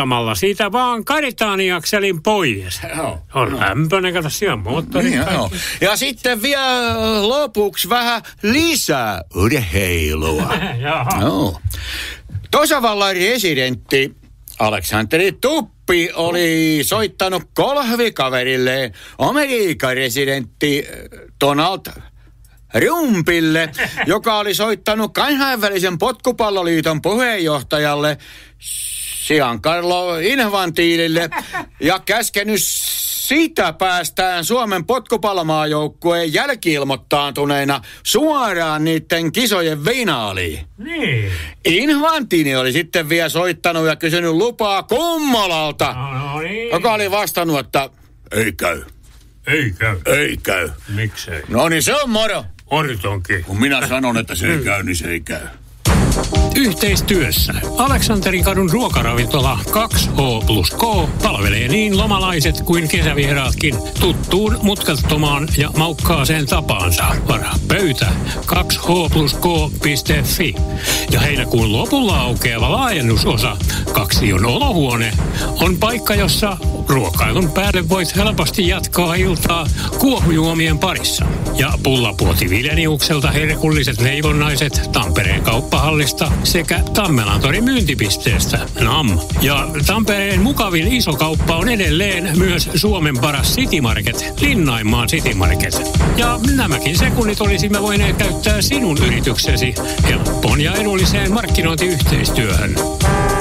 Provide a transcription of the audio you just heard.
tiputtamalla siitä vaan karitaaniakselin pois. On lämpöinen, kato siellä moottori. Niin, ja sitten vielä lopuksi vähän lisää urheilua. No. Tasavallan presidentti Aleksanteri Tuppi oli soittanut kolhvikaverilleen Amerikan presidentti Donald Trumpille, joka oli soittanut kansainvälisen potkupalloliiton puheenjohtajalle Giancarlo Infantinolle ja käskenyt siitä päästään Suomen potkupallomaajoukkueen jälki-ilmoittaantuneena suoraan niiden kisojen finaaliin. Niin. Infantino oli sitten vielä soittanut ja kysynyt lupaa Kummolalta, joka oli vastannut, että ei käy. Ei käy. Miksei? No niin, se on moro. Ortonkin. Kun minä sanon, että se ei käy, niin se ei käy. Yhteistyössä Aleksanterin kadun ruokaravintola 2H+K palvelee niin lomalaiset kuin kesävieraatkin tuttuun mutkattomaan ja maukkaaseen tapaansa. Varaa pöytä 2h+k.fi. Ja heinäkuun lopulla aukeava laajennusosa 2 olohuone on paikka, jossa ruokailun päälle voit helposti jatkaa iltaa kuohujuomien parissa. Ja pullapuoti Vileniukselta herkulliset leivonnaiset Tampereen kauppahallista sekä Tammelantorin myyntipisteestä NAM. Ja Tampereen mukavin iso kauppa on edelleen myös Suomen paras City Market, Linnainmaan City Market. Ja nämäkin sekunnit olisimme voineet käyttää sinun yrityksesi helppoon ja edulliseen markkinointiyhteistyöhön.